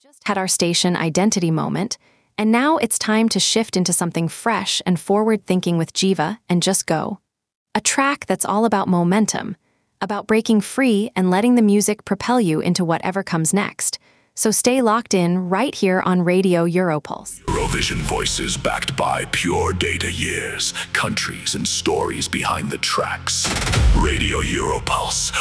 Just had our station identity moment, and now it's time to shift into something fresh and forward-thinking with Jiva and Just Go. A track that's all about momentum, about breaking free and letting the music propel you into whatever comes next. So stay locked in right here on Radio Europulse. Eurovision voices backed by pure data years, countries and stories behind the tracks. Radio Europulse,